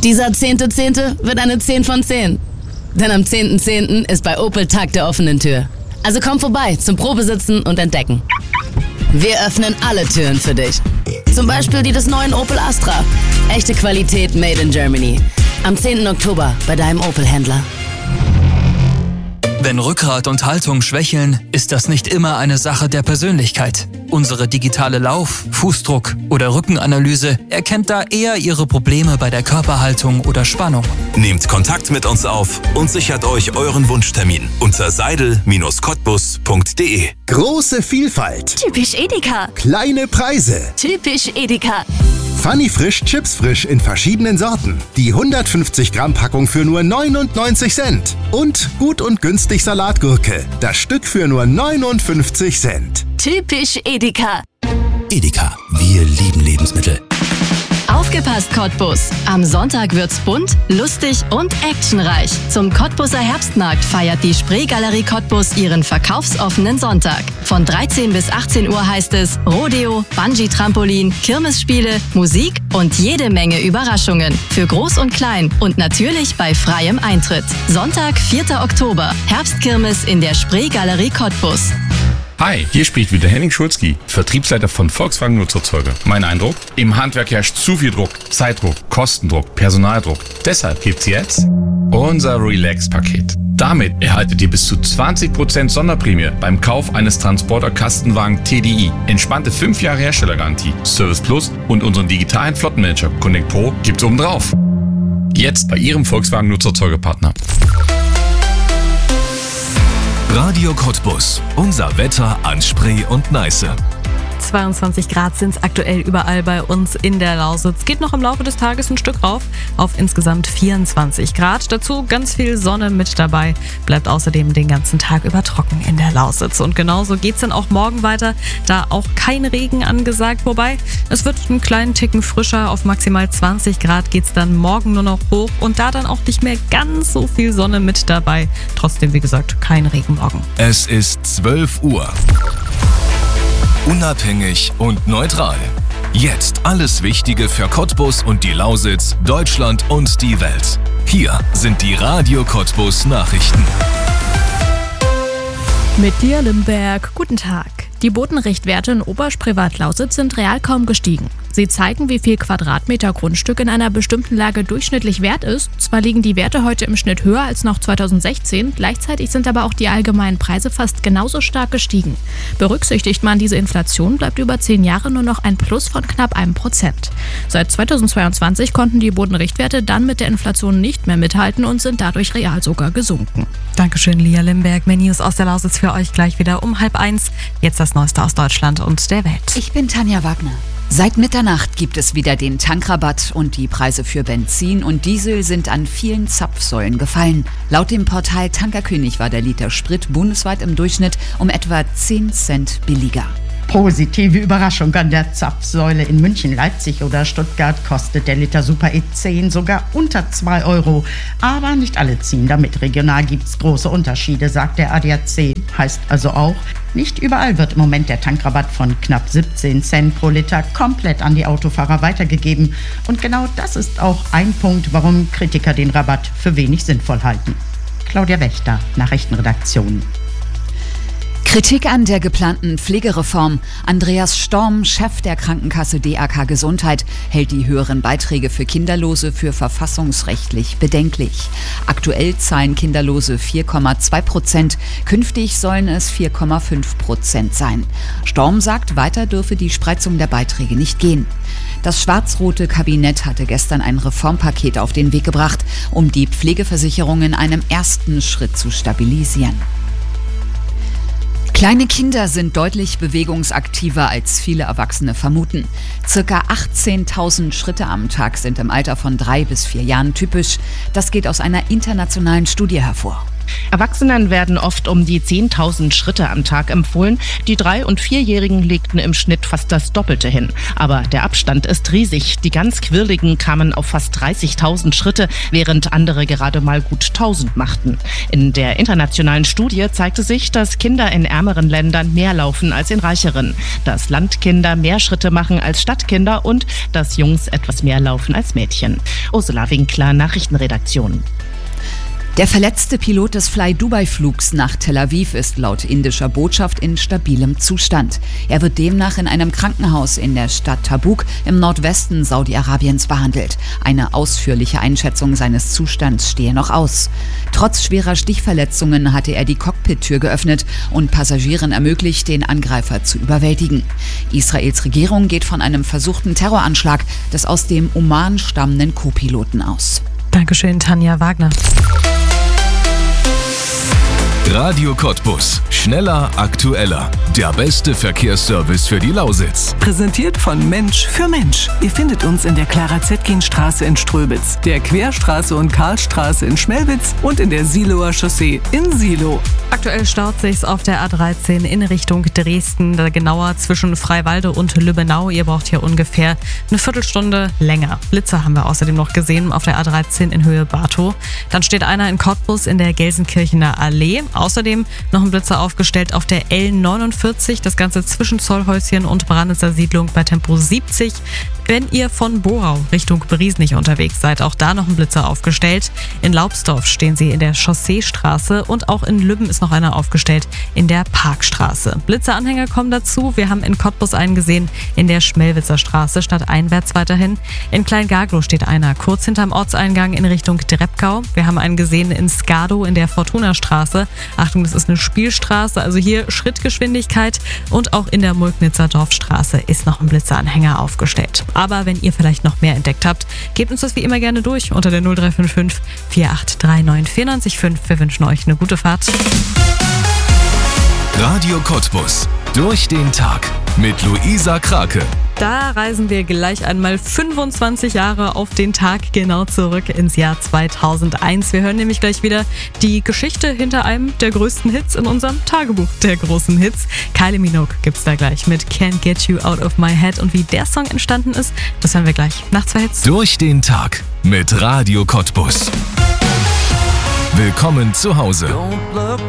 Dieser 10.10. wird eine 10 von 10. Denn am 10.10. ist bei Opel Tag der offenen Tür. Also komm vorbei zum Probesitzen und Entdecken. Wir öffnen alle Türen für dich. Zum Beispiel die des neuen Opel Astra. Echte Qualität made in Germany. Am 10. Oktober bei deinem Opel-Händler. Wenn Rückgrat und Haltung schwächeln, ist das nicht immer eine Sache der Persönlichkeit. Unsere digitale Lauf-, Fußdruck- oder Rückenanalyse erkennt da eher Ihre Probleme bei der Körperhaltung oder Spannung. Nehmt Kontakt mit uns auf und sichert euch euren Wunschtermin unter seidel-cottbus.de. Große Vielfalt. Typisch Edeka. Kleine Preise. Typisch Edeka. Funny Frisch Chips Frisch in verschiedenen Sorten. Die 150 Gramm Packung für nur 99 Cent. Und gut und günstig Salatgurke. Das Stück für nur 59 Cent. Typisch Edeka. Edeka, wir lieben Lebensmittel. Aufgepasst, Cottbus! Am Sonntag wird's bunt, lustig und actionreich. Zum Cottbuser Herbstmarkt feiert die Spreegalerie Cottbus ihren verkaufsoffenen Sonntag. Von 13 bis 18 Uhr heißt es Rodeo, Bungee-Trampolin, Kirmesspiele, Musik und jede Menge Überraschungen. Für Groß und Klein und natürlich bei freiem Eintritt. Sonntag, 4. Oktober. Herbstkirmes in der Spreegalerie Cottbus. Hi, hier spricht wieder Henning Schulzki, Vertriebsleiter von Volkswagen Nutzerzeuger. Mein Eindruck? Im Handwerk herrscht zu viel Druck, Zeitdruck, Kostendruck, Personaldruck. Deshalb gibt's jetzt unser Relax-Paket. Damit erhaltet ihr bis zu 20% Sonderprämie beim Kauf eines Transporter-Kastenwagen TDI. Entspannte 5 Jahre Herstellergarantie, Service Plus und unseren digitalen Flottenmanager Connect Pro gibt's obendrauf. Jetzt bei Ihrem Volkswagen Nutzerzeugerpartner. Radio Cottbus. Unser Wetter an Spree und Neiße. 22 Grad sind es aktuell überall bei uns in der Lausitz. Geht noch im Laufe des Tages ein Stück rauf auf insgesamt 24 Grad. Dazu ganz viel Sonne mit dabei. Bleibt außerdem den ganzen Tag über trocken in der Lausitz. Und genauso geht es dann auch morgen weiter, da auch kein Regen angesagt. Wobei, es wird einen kleinen Ticken frischer. Auf maximal 20 Grad geht es dann morgen nur noch hoch. Und da dann auch nicht mehr ganz so viel Sonne mit dabei. Trotzdem, wie gesagt, kein Regen morgen. Es ist 12 Uhr. Unabhängig und neutral. Jetzt alles Wichtige für Cottbus und die Lausitz, Deutschland und die Welt. Hier sind die Radio Cottbus Nachrichten. Mit Lia Limberg, guten Tag. Die Bodenrichtwerte in Oberspreewald-Lausitz sind real kaum gestiegen. Sie zeigen, wie viel Quadratmeter Grundstück in einer bestimmten Lage durchschnittlich wert ist. Zwar liegen die Werte heute im Schnitt höher als noch 2016, gleichzeitig sind aber auch die allgemeinen Preise fast genauso stark gestiegen. Berücksichtigt man diese Inflation, bleibt über 10 Jahre nur noch ein Plus von knapp 1%. Seit 2022 konnten die Bodenrichtwerte dann mit der Inflation nicht mehr mithalten und sind dadurch real sogar gesunken. Dankeschön, Lia Limberg. Mehr News aus der Lausitz für euch gleich wieder um 12:30. Jetzt das Neueste aus Deutschland und der Welt. Ich bin Tanja Wagner. Seit Mitternacht gibt es wieder den Tankrabatt und die Preise für Benzin und Diesel sind an vielen Zapfsäulen gefallen. Laut dem Portal Tankerkönig war der Liter Sprit bundesweit im Durchschnitt um etwa 10 Cent billiger. Positive Überraschung an der Zapfsäule in München, Leipzig oder Stuttgart kostet der Liter Super E10 sogar unter 2 Euro. Aber nicht alle ziehen damit. Regional gibt es große Unterschiede, sagt der ADAC. Heißt also auch, nicht überall wird im Moment der Tankrabatt von knapp 17 Cent pro Liter komplett an die Autofahrer weitergegeben. Und genau das ist auch ein Punkt, warum Kritiker den Rabatt für wenig sinnvoll halten. Claudia Wächter, Nachrichtenredaktion. Kritik an der geplanten Pflegereform. Andreas Storm, Chef der Krankenkasse DAK Gesundheit, hält die höheren Beiträge für Kinderlose für verfassungsrechtlich bedenklich. Aktuell zahlen Kinderlose 4,2%, künftig sollen es 4,5% sein. Storm sagt, weiter dürfe die Spreizung der Beiträge nicht gehen. Das schwarz-rote Kabinett hatte gestern ein Reformpaket auf den Weg gebracht, um die Pflegeversicherung in einem ersten Schritt zu stabilisieren. Kleine Kinder sind deutlich bewegungsaktiver, als viele Erwachsene vermuten. Circa 18.000 Schritte am Tag sind im Alter von 3 bis 4 Jahren typisch. Das geht aus einer internationalen Studie hervor. Erwachsenen werden oft um die 10.000 Schritte am Tag empfohlen. Die 3- und 4-Jährigen legten im Schnitt fast das Doppelte hin. Aber der Abstand ist riesig. Die ganz Quirligen kamen auf fast 30.000 Schritte, während andere gerade mal gut 1.000 machten. In der internationalen Studie zeigte sich, dass Kinder in ärmeren Ländern mehr laufen als in reicheren, dass Landkinder mehr Schritte machen als Stadtkinder und dass Jungs etwas mehr laufen als Mädchen. Ursula Winkler, Nachrichtenredaktion. Der verletzte Pilot des Fly-Dubai-Flugs nach Tel Aviv ist laut indischer Botschaft in stabilem Zustand. Er wird demnach in einem Krankenhaus in der Stadt Tabuk im Nordwesten Saudi-Arabiens behandelt. Eine ausführliche Einschätzung seines Zustands stehe noch aus. Trotz schwerer Stichverletzungen hatte er die Cockpit-Tür geöffnet und Passagieren ermöglicht, den Angreifer zu überwältigen. Israels Regierung geht von einem versuchten Terroranschlag des aus dem Oman stammenden Co-Piloten aus. Dankeschön, Tanja Wagner. Radio Cottbus. Schneller, aktueller. Der beste Verkehrsservice für die Lausitz. Präsentiert von Mensch für Mensch. Ihr findet uns in der Clara-Zetkin-Straße in Ströbitz, der Querstraße und Karlstraße in Schmelwitz und in der Siloer Chaussee in Silo. Aktuell staut sich's auf der A13 in Richtung Dresden, genauer zwischen Freiwalde und Lübbenau. Ihr braucht hier ungefähr eine Viertelstunde länger. Blitzer haben wir außerdem noch gesehen auf der A13 in Höhe Bartow. Dann steht einer in Cottbus in der Gelsenkirchener Allee. Außerdem noch ein Blitzer aufgestellt auf der L49, das Ganze zwischen Zollhäuschen und Brandnitzer Siedlung bei Tempo 70. Wenn ihr von Borau Richtung Briesnich unterwegs seid, auch da noch ein Blitzer aufgestellt. In Laubsdorf stehen sie in der Chausseestraße und auch in Lübben ist noch einer aufgestellt in der Parkstraße. Blitzeranhänger kommen dazu. Wir haben in Cottbus einen gesehen in der Schmelwitzer Straße, stadteinwärts weiterhin. In Kleingarglow steht einer kurz hinterm Ortseingang in Richtung Drepkau. Wir haben einen gesehen in Skadow in der Fortuna-Straße. Achtung, das ist eine Spielstraße, also hier Schrittgeschwindigkeit. Und auch in der Mulknitzer Dorfstraße ist noch ein Blitzeranhänger aufgestellt. Aber wenn ihr vielleicht noch mehr entdeckt habt, gebt uns das wie immer gerne durch unter der 0355 4839 94,5. Wir wünschen euch eine gute Fahrt. Radio Cottbus. Durch den Tag mit Luisa Krake. Da reisen wir gleich einmal 25 Jahre auf den Tag genau zurück ins Jahr 2001. Wir hören nämlich gleich wieder die Geschichte hinter einem der größten Hits in unserem Tagebuch der großen Hits. Kylie Minogue gibt's da gleich mit Can't Get You Out of My Head. Und wie der Song entstanden ist, das hören wir gleich nach 2 Hits. Durch den Tag mit Radio Cottbus. Willkommen zu Hause.